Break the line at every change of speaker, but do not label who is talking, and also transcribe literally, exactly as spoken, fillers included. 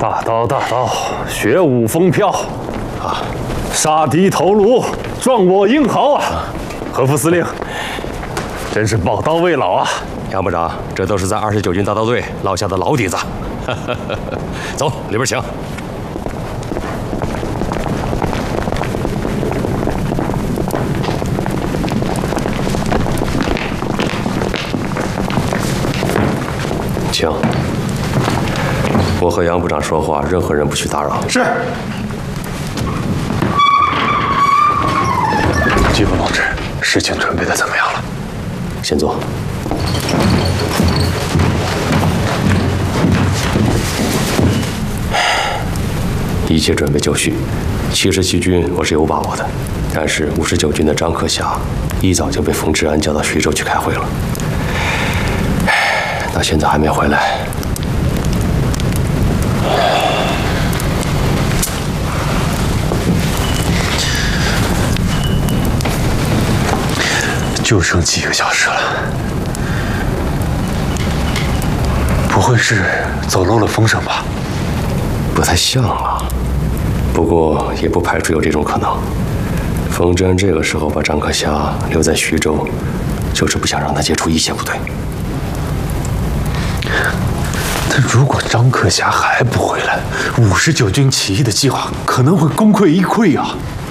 大刀大刀，雪舞风飘，啊，杀敌头颅，壮我英豪啊！何副司令，真是宝刀未老啊！
杨部长，这都是在二十九军大刀队落下的老底子。走，里边请。 请，我和杨部长说话，任何人不许打扰。
是。季风同志，事情准备的怎么样了？
先坐。一切准备就绪。七十七军我是有把握的，但是五十九军的张克侠一早就被冯治安叫到徐州去开会了。 他现在还没回来。
就剩几个小时了，不会是走漏了风声吧？
不太像啊，不过也不排除有这种可能。冯治安这个时候把张克侠留在徐州，就是不想让他接触一线部队。
但如果张克侠还不回来，五十九军起义的计划可能会功亏一篑啊！